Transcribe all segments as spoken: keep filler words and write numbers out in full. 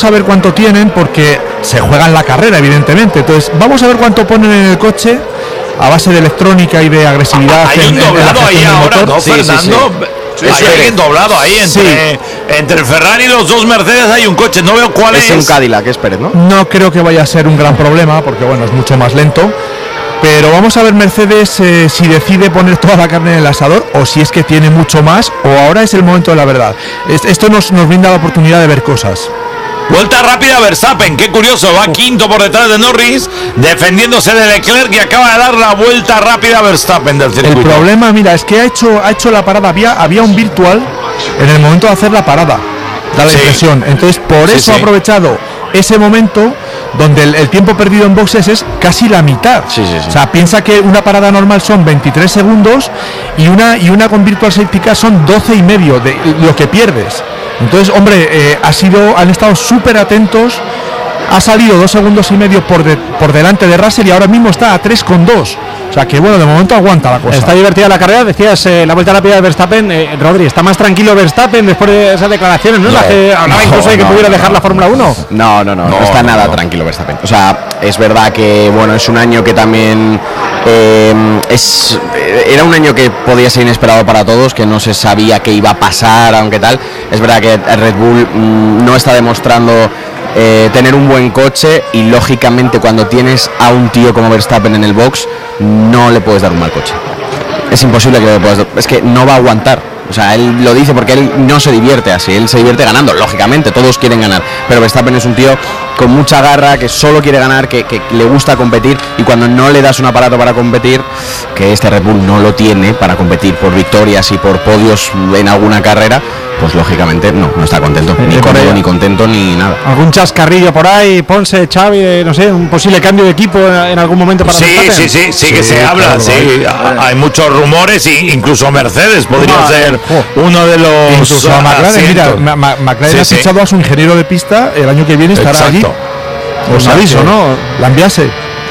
a ver cuánto tienen, porque se juegan la carrera, evidentemente. Entonces, vamos a ver cuánto ponen en el coche a base de electrónica y de agresividad. Hay en, un doblado en ahí ahora, ¿no, sí, Fernando? Sí, sí. Sí, sí, hay un doblado ahí entre, sí. entre el Ferrari y los dos Mercedes hay un coche, no veo cuál es. Es un Cadillac, es Pérez, ¿no? No creo que vaya a ser un gran problema, porque bueno, es mucho más lento. Pero vamos a ver Mercedes eh, si decide poner toda la carne en el asador o si es que tiene mucho más o ahora es el momento de la verdad. Esto nos, nos brinda la oportunidad de ver cosas. Vuelta rápida Verstappen, qué curioso, va quinto por detrás de Norris, defendiéndose de Leclerc y acaba de dar la vuelta rápida Verstappen del circuito. El problema, mira, es que ha hecho, ha hecho la parada, había, había un virtual en el momento de hacer la parada, da la sí. impresión. Entonces, por sí, eso sí. ha aprovechado ese momento donde el, el tiempo perdido en boxes es casi la mitad. Sí, sí, sí. O sea, piensa que una parada normal son veintitrés segundos y una y una con Virtual Safety Car son doce y medio de lo que pierdes. Entonces, hombre, eh, ha sido, han estado súper atentos. Ha salido dos segundos y medio por, de, por delante de Russell y ahora mismo está a tres coma dos. O sea que bueno, de momento aguanta la cosa. Está divertida la carrera, decías eh, la vuelta rápida de Verstappen. eh, Rodri, ¿está más tranquilo Verstappen después de esas declaraciones? ¿No? no la que hablaba no, incluso de que no, pudiera no, dejar no, la Fórmula uno. No, no, no, no, no está no, nada no. tranquilo Verstappen. O sea, es verdad que bueno, es un año que también eh, es era un año que podía ser inesperado para todos, que no se sabía qué iba a pasar, aunque tal. Es verdad que Red Bull mmm, no está demostrando Eh, tener un buen coche y lógicamente cuando tienes a un tío como Verstappen en el box no le puedes dar un mal coche, es imposible que le puedas dar, es que no va a aguantar. O sea, él lo dice porque él no se divierte así, él se divierte ganando, lógicamente, todos quieren ganar, pero Verstappen es un tío con mucha garra, que solo quiere ganar, que, que le gusta competir, y cuando no le das un aparato para competir, que este Red Bull no lo tiene para competir por victorias y por podios en alguna carrera, pues lógicamente no, no está contento, ni cómodo, ni contento, ni nada. ¿Algún chascarrillo por ahí, Ponce, Xavi, no sé, un posible cambio de equipo en algún momento para Sí, Verstappen? sí, sí, sí, sí que se habla, claro, sí, hay, hay muchos rumores, y incluso Mercedes podría ah, ser oh. uno de los... Incluso a McLaren, mira, Ma- Ma- McLaren sí, ha sí. fichado a su ingeniero de pista, el año que viene estará Exacto. allí. Os aviso, ¿no? La enviase.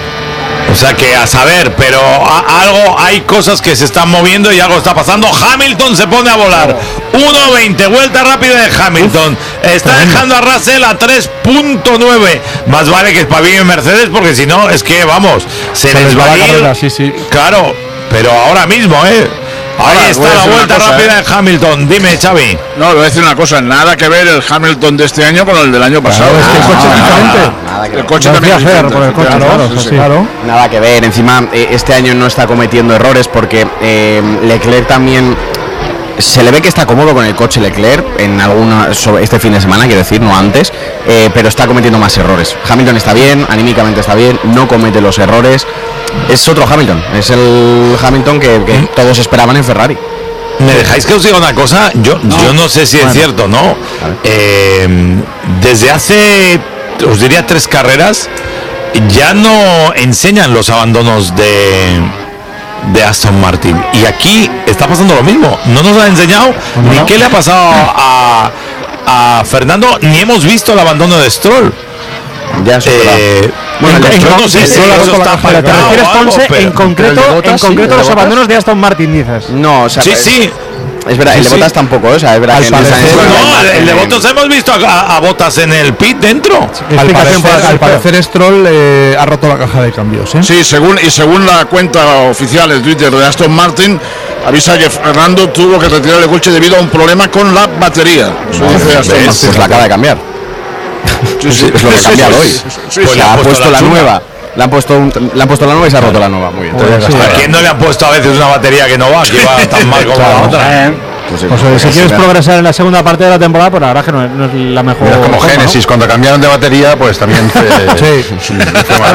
O sea que a saber, pero a, algo, hay cosas que se están moviendo y algo está pasando. Hamilton se pone a volar. uno veinte, vuelta rápida de Hamilton. Uf, está tremendo. Dejando a Russell a tres punto nueve. Más vale que espabile Mercedes, porque si no, es que vamos, se, se les va a ir. Carrera, sí, sí. Claro, pero ahora mismo, ¿eh? Ahora, ahí está la vuelta cosa, rápida ¿eh? de Hamilton. Dime, Xavi. No, le voy a decir una cosa. Nada que ver el Hamilton de este año con el del año pasado. Claro, es que el coche es diferente. Nada que el coche también es diferente. Por el coche, claro, claro, sí, sí. claro. Nada que ver. Encima, eh, este año no está cometiendo errores porque eh, Leclerc también... Se le ve que está cómodo con el coche Leclerc en alguna sobre este fin de semana, quiero decir, no antes, eh, pero está cometiendo más errores. Hamilton está bien, anímicamente está bien, no comete los errores. Es otro Hamilton, es el Hamilton que, que ¿Mm? todos esperaban en Ferrari. ¿Me dejáis que os diga una cosa? Yo no, yo no sé si bueno. es cierto, ¿no? Eh, desde hace, os diría, tres carreras, ya no enseñan los abandonos de... de Aston Martin, y aquí está pasando lo mismo. No nos ha enseñado no, ni no. qué le ha pasado a, a Fernando, ni hemos visto el abandono de Stroll. Ya eh, bueno, en, en, no sé si eso está faltado. ¿Te refieres, Ponce, en concreto, en concreto sí, los abandonos de Aston Martin, dices? No, o sea, sí, sí. Es verdad, sí, el de Bottas sí. tampoco, o sea, es verdad al que parecer, no, el, el de Bottas hemos visto a, a Bottas en el pit dentro. Al parecer, al parecer Stroll eh, ha roto la caja de cambios, ¿eh? Sí, según y según la cuenta oficial de Twitter de Aston Martin, avisa que Fernando tuvo que retirar el coche debido a un problema con la batería. Eso no, dice Aston pues, Martin. Pues la acaba de cambiar. Sí, sí, es lo que ha cambiado hoy. Sí, sí, sí, pues sí, la ha puesto la, la nueva. Le han puesto un, le han puesto la nueva y se ha roto la nueva. Muy bien. Pues, sí, ¿a quién no le han puesto a veces una batería que no va, que va tan mal como la otra? Pues sí, pues si quieres progresar en la segunda parte de la temporada, pues la verdad que no es, no es la mejor. Mira, como forma, Genesis, ¿no? Cuando cambiaron de batería, pues también fue. sí, sí, sí.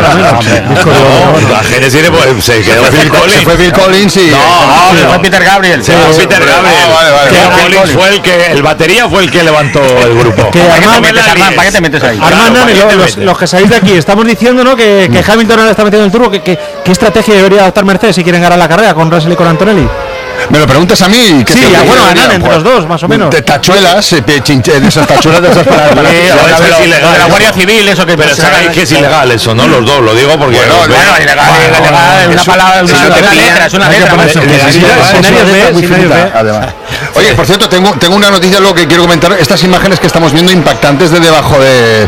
La Genesis pues, se quedó Phil Collins. Se fue Phil Collins y. No, no, fue Peter Gabriel. Sí, sí, Peter Gabriel. Ah, vale, vale, que vale. Collins fue el que. El batería fue el que levantó el grupo. ¿Para qué te metes, Armand? ¿Para qué te metes ahí? Armand, claro, los, los que salís de aquí, estamos diciendo, ¿no? Que, que Hamilton ahora está metiendo el turbo. Que, que, ¿Qué estrategia debería adoptar Mercedes si quieren ganar la carrera con Russell y con Antonelli? Me lo preguntas a mí. Sí, ya, bueno, ganan entre los dos, más o menos. De tachuelas, de, chinche, de esas tachuelas de esas para. para es ilegal. De la Guardia Civil, eso que. Pero sabéis que es ilegal eso, ¿no? Los dos, lo digo porque. Bueno, bueno, ilegal, ilegal, una palabra, una letra, es una letra. Además. Oye, por cierto, tengo, tengo una noticia, lo que quiero comentar. Estas imágenes que estamos viendo impactantes de debajo de,